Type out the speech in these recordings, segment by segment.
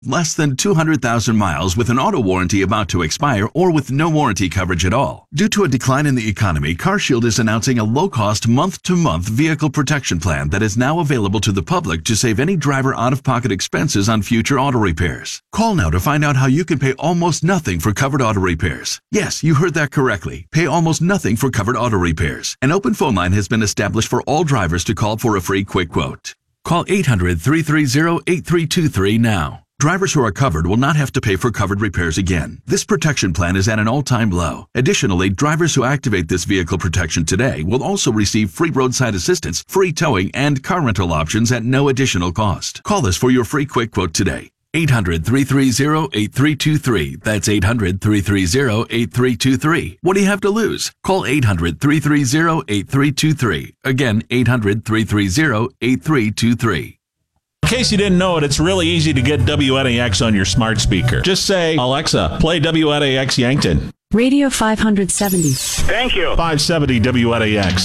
Less than 200,000 miles with an auto warranty about to expire or with no warranty coverage at all. Due to a decline in the economy, CarShield is announcing a low-cost month-to-month vehicle protection plan that is now available to the public to save any driver out-of-pocket expenses on future auto repairs. Call now to find out how you can pay almost nothing for covered auto repairs. Yes, you heard that correctly. Pay almost nothing for covered auto repairs. An open phone line has been established for all drivers to call for a free quick quote. Call 800-330-8323 now. Drivers who are covered will not have to pay for covered repairs again. This protection plan is at an all-time low. Additionally, drivers who activate this vehicle protection today will also receive free roadside assistance, free towing, and car rental options at no additional cost. Call us for your free quick quote today. 800-330-8323. That's 800-330-8323. What do you have to lose? Call 800-330-8323. Again, 800-330-8323. In case you didn't know it, it's really easy to get WNAX on your smart speaker. Just say, Alexa, play WNAX Yankton. Radio 570. Thank you. 570 WNAX.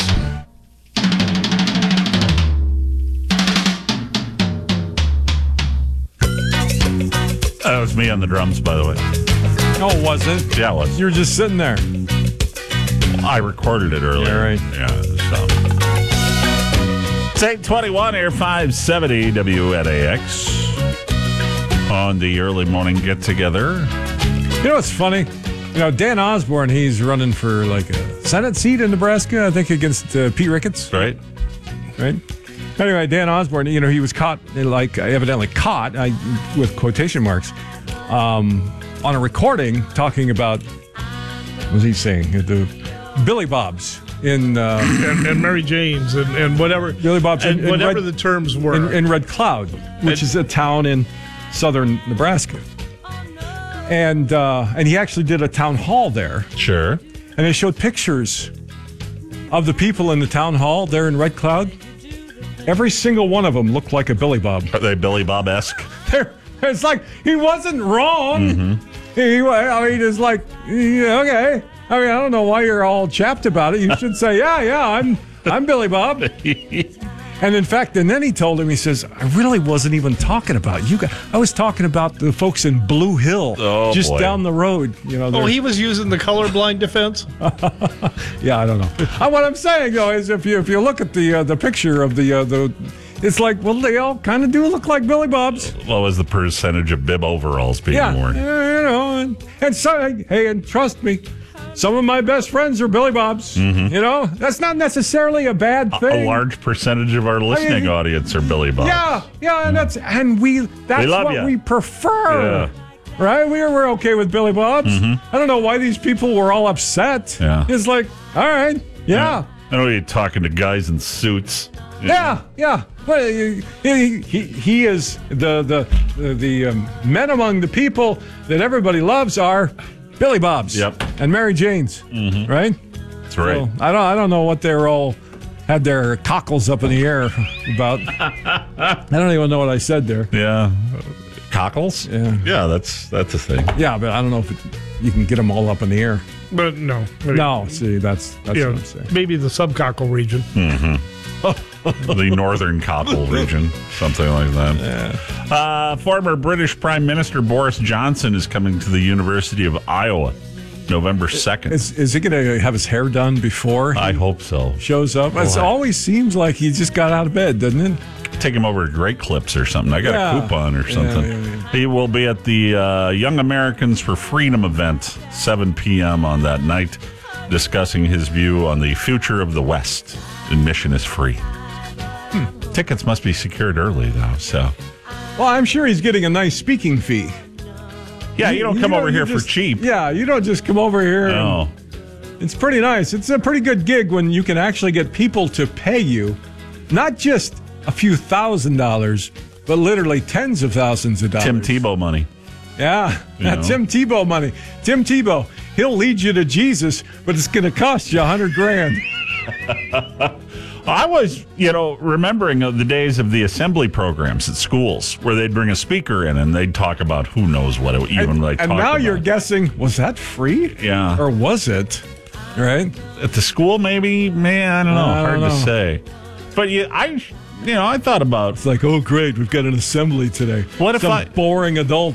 That was me on the drums, by the way. No, it wasn't. Yeah, it was. You were just sitting there. I recorded it earlier. Yeah, right. Yeah, so. It's 8:21 here, 570 WNAX on the early morning get-together. You know what's funny? You know, Dan Osborne, he's running for like a Senate seat in Nebraska, I think, against Pete Ricketts. Right. Anyway, Dan Osborne, you know, he was caught, evidently caught, with quotation marks, on a recording talking about, what was he saying? The Billy Bob's. And Mary Jane's and whatever Billy Bob's and whatever the terms were in Red Cloud, which is a town in southern Nebraska, and he actually did a town hall there. Sure. And they showed pictures of the people in the town hall there in Red Cloud. Every single one of them looked like a Billy Bob. Are they Billy Bob-esque? It's like he wasn't wrong. Mm-hmm. It's like, yeah, okay. I mean, I don't know why you're all chapped about it. You should say, yeah, I'm Billy Bob. And in fact, and then he told him, he says, I really wasn't even talking about you guys. I was talking about the folks in Blue Hill, down the road. You know. He was using the colorblind defense. Yeah, I don't know. What I'm saying though is, if you look at the picture of the it's like, well, they all kind of do look like Billy Bobs. What was the percentage of bib overalls being worn? You know, and so, hey, and trust me. Some of my best friends are Billy Bobs. Mm-hmm. You know, that's not necessarily a bad thing. A large percentage of our listening audience are Billy Bobs. Yeah, and that's what we prefer. Yeah. Right? We're okay with Billy Bobs. Mm-hmm. I don't know why these people were all upset. Yeah. It's like, all right, yeah. I know you're talking to guys in suits. Yeah. Well, he is the men among the people that everybody loves are Billy Bob's. Yep. And Mary Jane's. Mm-hmm. Right? That's right. So, I don't know what they're all had their cockles up in the air about. I don't even know what I said there. Yeah. Cockles? Yeah, that's a thing. Yeah, but I don't know if you can get them all up in the air. But no. See, that's what I'm saying. Maybe the subcockle region. Mm-hmm. The northern cockle region, something like that. Yeah. Former British Prime Minister Boris Johnson is coming to the University of Iowa November 2nd. Is he going to have his hair done before I hope so. Shows up? It always seems like he just got out of bed, doesn't it? Take him over to Great Clips or something. I got a coupon or something. Yeah. He will be at the Young Americans for Freedom event, 7 p.m. on that night, discussing his view on the future of the West. Admission is free. Tickets must be secured early, though. So, well, I'm sure he's getting a nice speaking fee. Yeah, you don't come over here for cheap. Yeah, you don't just come over here. No. It's pretty nice. It's a pretty good gig when you can actually get people to pay you, not just a few $1,000s, but literally tens of thousands of dollars. Tim Tebow money. Yeah, Tim Tebow money. Tim Tebow, he'll lead you to Jesus, but it's going to cost you $100,000. I was, remembering the days of the assembly programs at schools where they'd bring a speaker in and they'd talk about who knows what it even like. And now you're guessing, was that free? Yeah. Or was it? Right? At the school, maybe? Man, I don't know. Hard to say. But I thought about It's like, oh, great, we've got an assembly today. What if Some I- boring adult